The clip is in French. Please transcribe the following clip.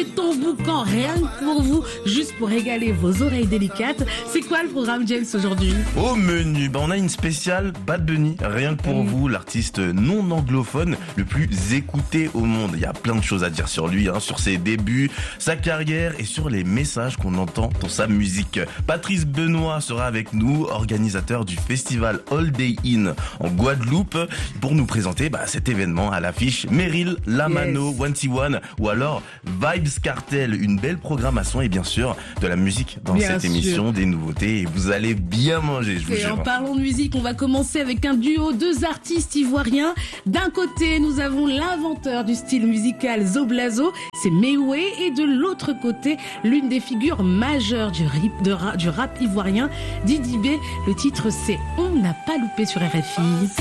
est en boucan rien que pour vous, juste pour régaler vos oreilles délicates. C'est quoi le programme, James, aujourd'hui? Au menu, on a une spéciale Bad Bunny, rien que pour vous, l'artiste non anglophone le plus écouté au monde. Il y a plein de choses à dire sur lui, sur ses débuts, sa carrière et sur les messages qu'on entend dans sa musique. Patrice Benoît sera avec nous, organisateur du festival All Day In en Guadeloupe, pour nous présenter cet événement à l'affiche. Meryl, Lamano, Yes. 21 ou alors Vibes Cartel, une belle programmation et bien sûr de la musique dans Bien cette sûr. émission, des nouveautés et vous allez bien manger, je vous Et en jure. parlant de musique, on va commencer avec un duo, deux artistes ivoiriens. D'un côté, nous avons l'inventeur du style musical Zoblazo, c'est Mewé, et de l'autre côté, l'une des figures majeures du rap ivoirien, Didi B. Le titre, c'est On n'a pas loupé sur RFI.